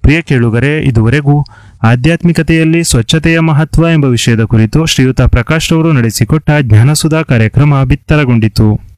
ಪ್ರಿಯ ಕೇಳುಗರೆ, ಇದುವರೆಗೂ ಆಧ್ಯಾತ್ಮಿಕತೆಯಲ್ಲಿ ಸ್ವಚ್ಛತೆಯ ಮಹತ್ವ ಎಂಬ ವಿಷಯದ ಕುರಿತು ಶ್ರೀಯುತ ಪ್ರಕಾಶ್ ರವರು ನಡೆಸಿಕೊಟ್ಟ ಜ್ಞಾನಸುಧಾ ಕಾರ್ಯಕ್ರಮ ಬಿತ್ತರಗೊಂಡಿತು.